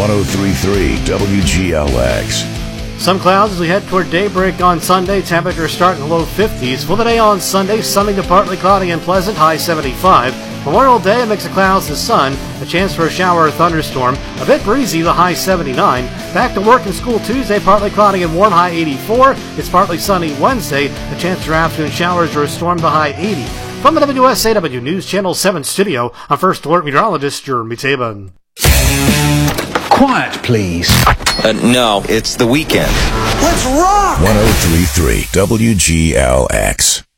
103.3 WGLX. Some clouds as we head toward daybreak on Sunday. Temperatures start in the low 50s. For the day on Sunday, sunny to partly cloudy and pleasant, high 75. Memorial Day, a mix of clouds and sun. A chance for a shower or thunderstorm. A bit breezy, the high 79. Back to work and school Tuesday, partly cloudy and warm, high 84. It's partly sunny Wednesday. A chance for afternoon showers or a storm, the high 80. From the WSAW News Channel 7 studio, I'm First Alert Meteorologist Jeremy Taban. Quiet, please. No, it's the weekend. Let's rock! 103.3 WGLX.